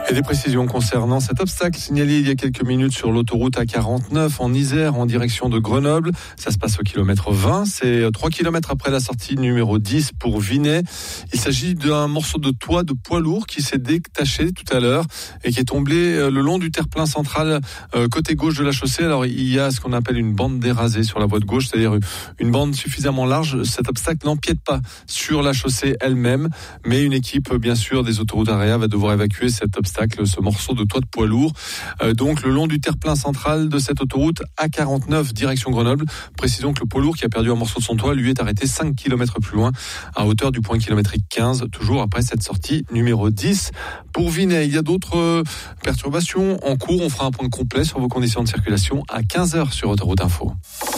Et des précisions concernant cet obstacle signalé il y a quelques minutes sur l'autoroute A49 en Isère en direction de Grenoble. Ça se passe au kilomètre 20. C'est 3 km après la sortie numéro 10 pour Vinay. Il s'agit d'un morceau de toit de poids lourd qui s'est détaché tout à l'heure et qui est tombé le long du terre-plein central côté gauche de la chaussée. Alors il y a ce qu'on appelle une bande dérasée sur la voie de gauche, c'est-à-dire une bande suffisamment large. Cet obstacle n'empiète pas sur la chaussée elle-même, mais une équipe bien sûr des autoroutes AREA va devoir évacuer cet obstacle, ce morceau de toit de poids lourd, donc le long du terre-plein central de cette autoroute A49 direction Grenoble. Précisons que le poids lourd qui a perdu un morceau de son toit lui est arrêté 5 km plus loin à hauteur du point kilométrique 15, toujours après cette sortie numéro 10 pour Vinay. Il y a d'autres perturbations en cours. On fera un point complet sur vos conditions de circulation à 15h sur Autoroute Info.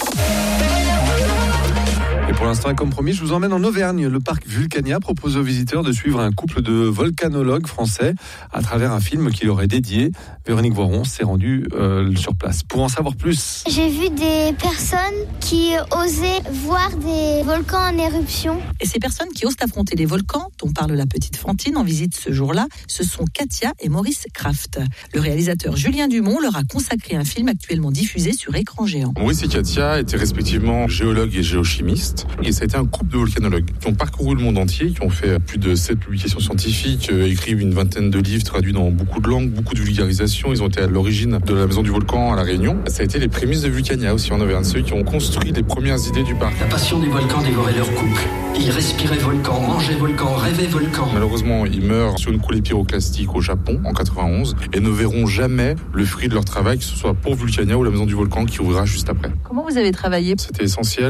Et pour l'instant, et comme promis, je vous emmène en Auvergne. Le parc Vulcania propose aux visiteurs de suivre un couple de volcanologues français à travers un film qui leur est dédié. Véronique Voiron s'est rendue sur place. Pour en savoir plus. J'ai vu des personnes qui osaient voir des volcans en éruption. Et ces personnes qui osent affronter les volcans, dont parle la petite Fantine en visite ce jour-là, ce sont Katia et Maurice Kraft. Le réalisateur Julien Dumont leur a consacré un film actuellement diffusé sur écran géant. Maurice et Katia étaient respectivement géologues et géochimistes. Et ça a été un couple de volcanologues qui ont parcouru le monde entier, qui ont fait plus de 7 publications scientifiques, écrit une vingtaine de livres traduits dans beaucoup de langues, beaucoup de vulgarisation. Ils ont été à l'origine de la maison du volcan à La Réunion. Ça a été les prémices de Vulcania aussi en Auvergne, ceux qui ont construit les premières idées du parc. La passion des volcans dévorait leur couple. Ils respiraient volcan, mangeaient volcan, rêvaient volcan. Malheureusement, ils meurent sur une coulée pyroclastique au Japon en 91 et ne verront jamais le fruit de leur travail, que ce soit pour Vulcania ou la maison du volcan qui ouvrira juste après. Comment vous avez travaillé ? C'était essentiel.